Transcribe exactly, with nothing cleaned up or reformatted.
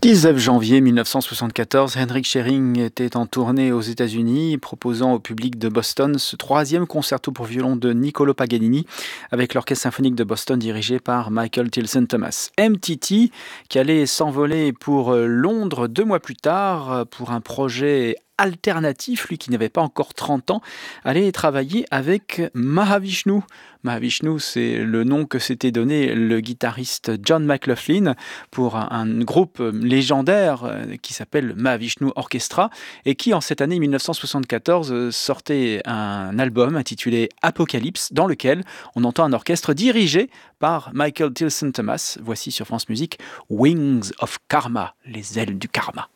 dix-neuf janvier mille neuf cent soixante-quatorze, Henrik Schering était en tournée aux États-Unis, proposant au public de Boston ce troisième concerto pour violon de Niccolò Paganini, avec l'Orchestre symphonique de Boston dirigé par Michael Tilson Thomas. M T T, qui allait s'envoler pour Londres deux mois plus tard pour un projet alternatif, lui qui n'avait pas encore trente ans, allait travailler avec Mahavishnu. Mahavishnu, c'est le nom que s'était donné le guitariste John McLaughlin pour un, un groupe légendaire qui s'appelle Mahavishnu Orchestra et qui, en cette année mille neuf cent soixante-quatorze, sortait un album intitulé Apocalypse, dans lequel on entend un orchestre dirigé par Michael Tilson Thomas. Voici sur France Musique Wings of Karma, les ailes du karma.